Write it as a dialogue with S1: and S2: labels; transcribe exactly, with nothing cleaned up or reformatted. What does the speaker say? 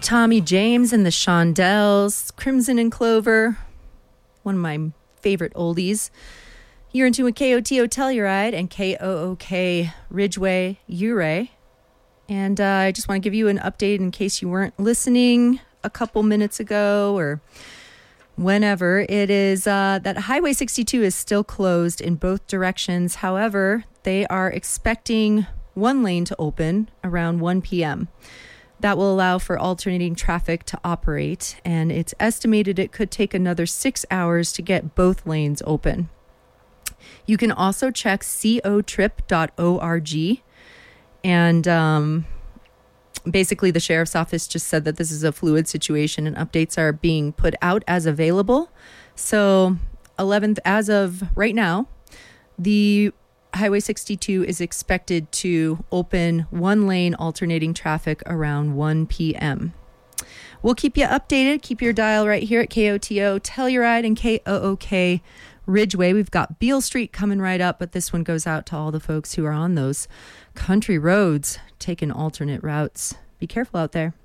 S1: Tommy James and the Shondells, Crimson and Clover, one of my favorite oldies. You're into a K O T O Telluride and K O O K Ridgeway Ouray. And uh, I just want to give you an update in case you weren't listening a couple minutes ago or whenever. It is uh, that Highway sixty-two is still closed in both directions. However, they are expecting one lane to open around one p.m. That will allow for alternating traffic to operate, and it's estimated it could take another six hours to get both lanes open. You can also check co trip dot org, and um, basically the sheriff's office just said that this is a fluid situation and updates are being put out as available. So eleventh, as of right now, the Highway sixty-two is expected to open one lane alternating traffic around one p.m. We'll keep you updated. Keep your dial right here at K O T O Telluride and K O O K Ridgeway. We've got Beale Street coming right up, but this one goes out to all the folks who are on those country roads taking alternate routes. Be careful out there.